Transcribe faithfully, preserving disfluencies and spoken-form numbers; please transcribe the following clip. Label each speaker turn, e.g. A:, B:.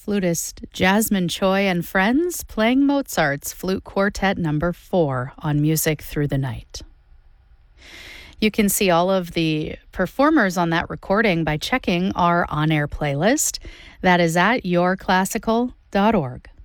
A: flutist Jasmine Choi and friends playing Mozart's Flute Quartet number four on Music Through the Night. You can see all of the performers on that recording by checking our on-air playlist. That is at your classical dot org.